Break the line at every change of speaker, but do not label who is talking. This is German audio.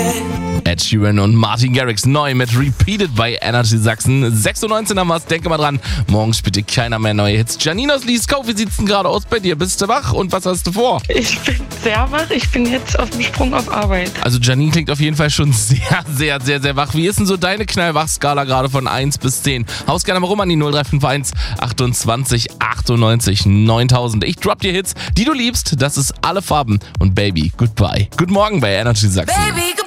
Ed Sheeran und Martin Garrix neu mit Repeated bei Energy Sachsen. 6:19 haben wir's, denke mal dran. Morgen spielt dir keiner mehr neue Hits. Janine aus Lieskau, wie sieht's denn gerade aus bei dir? Bist du wach und was hast du vor?
Ich bin sehr wach. Ich bin jetzt auf dem Sprung auf Arbeit.
Also Janine klingt auf jeden Fall schon sehr wach. Wie ist denn so deine Knallwach-Skala gerade von 1 bis 10? Haus gerne mal rum an die 0351 28 98 9000. Ich drop dir Hits, die du liebst. Das ist Alle Farben und Baby, Goodbye. Guten Morgen bei Energy Sachsen.
Baby,